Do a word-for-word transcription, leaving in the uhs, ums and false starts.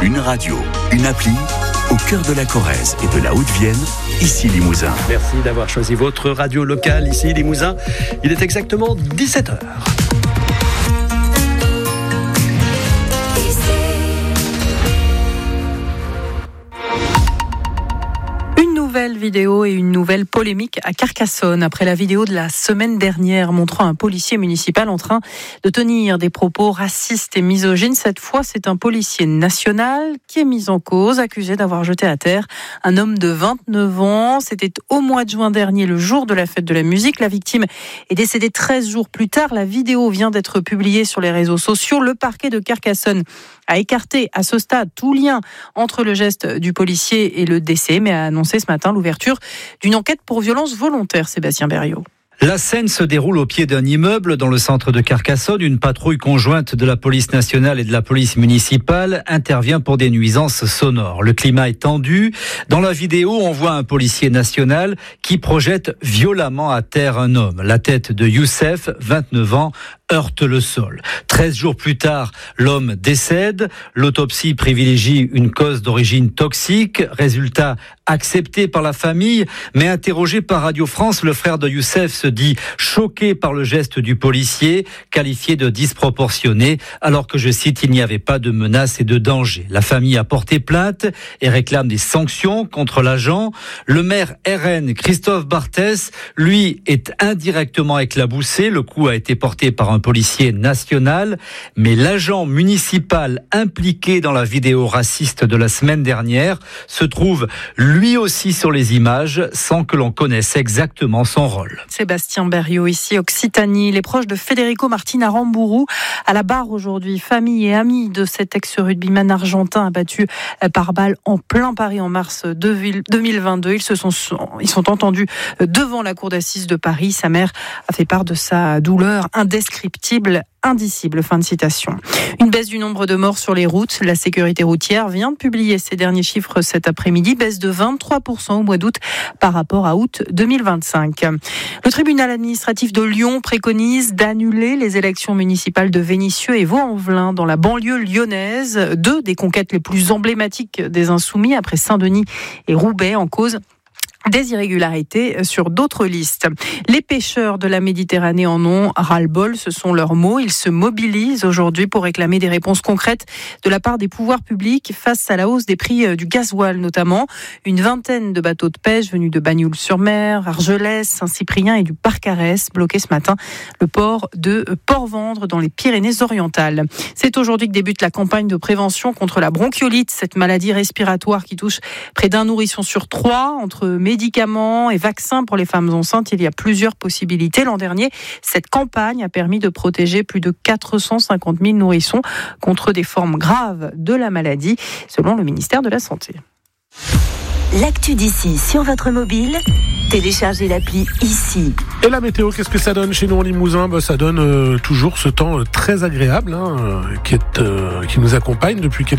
Une radio, une appli, au cœur de la Corrèze et de la Haute-Vienne, ici Limousin. Merci d'avoir choisi votre radio locale, ici Limousin. Il est exactement dix-sept heures. Nouvelle vidéo et une nouvelle polémique à Carcassonne après la vidéo de la semaine dernière montrant un policier municipal en train de tenir des propos racistes et misogynes. Cette fois, c'est un policier national qui est mis en cause, accusé d'avoir jeté à terre un homme de vingt-neuf ans. C'était au mois de juin dernier, le jour de la fête de la musique. La victime est décédée treize jours plus tard. La vidéo vient d'être publiée sur les réseaux sociaux. Le parquet de Carcassonne a écarté à ce stade tout lien entre le geste du policier et le décès, mais a annoncé ce matin l'ouverture d'une enquête pour violence volontaire. Sébastien Berriot. La scène se déroule au pied d'un immeuble dans le centre de Carcassonne. Une patrouille conjointe de la police nationale et de la police municipale intervient pour des nuisances sonores. Le climat est tendu. Dans la vidéo, on voit un policier national qui projette violemment à terre un homme. La tête de Youssef, vingt-neuf ans, heurte le sol. Treize jours plus tard, l'homme décède. L'autopsie privilégie une cause d'origine toxique. Résultat accepté par la famille, mais interrogé par Radio France, le frère de Youssef se dit choqué par le geste du policier, qualifié de disproportionné, alors que, je cite, il n'y avait pas de menace et de danger. La famille a porté plainte et réclame des sanctions contre l'agent. Le maire R N, Christophe Barthès, lui, est indirectement éclaboussé. Le coup a été porté par un policier national, mais l'agent municipal impliqué dans la vidéo raciste de la semaine dernière se trouve lui aussi sur les images sans que l'on connaisse exactement son rôle. Sébastien Berriot, ici Occitanie. Les proches de Federico Martin Aramburu à la barre aujourd'hui. Famille et amis de cet ex-rugbyman argentin abattu par balle en plein Paris en mars deux mille vingt-deux. Ils se sont, ils sont entendus devant la cour d'assises de Paris. Sa mère a fait part de sa douleur indescriptible, indicible. Fin de citation. Une baisse du nombre de morts sur les routes. La sécurité routière vient de publier ses derniers chiffres cet après-midi. Baisse de vingt-trois pour cent au mois d'août par rapport à août deux mille vingt-cinq. Le tribunal administratif de Lyon préconise d'annuler les élections municipales de Vénissieux et Vaux-en-Velin dans la banlieue lyonnaise. Deux des conquêtes les plus emblématiques des Insoumis après Saint-Denis et Roubaix en cause des irrégularités sur d'autres listes. Les pêcheurs de la Méditerranée en ont ras-le-bol, ce sont leurs mots. Ils se mobilisent aujourd'hui pour réclamer des réponses concrètes de la part des pouvoirs publics face à la hausse des prix du gasoil notamment. Une vingtaine de bateaux de pêche venus de Bagnoul-sur-Mer, Argelès, Saint-Cyprien et du Parc-Arès bloquaient ce matin le port de Port-Vendre dans les Pyrénées-Orientales. C'est aujourd'hui que débute la campagne de prévention contre la bronchiolite, cette maladie respiratoire qui touche près d'un nourrisson sur trois. Entre médicaments et vaccins pour les femmes enceintes, il y a plusieurs possibilités. L'an dernier, cette campagne a permis de protéger plus de quatre cent cinquante mille nourrissons contre des formes graves de la maladie, selon le ministère de la Santé. L'actu d'ici sur votre mobile, téléchargez l'appli ici. Et la météo, qu'est-ce que ça donne chez nous en Limousin ? bah, Ça donne euh, toujours ce temps euh, très agréable hein, euh, qui, est, euh, qui nous accompagne depuis quelques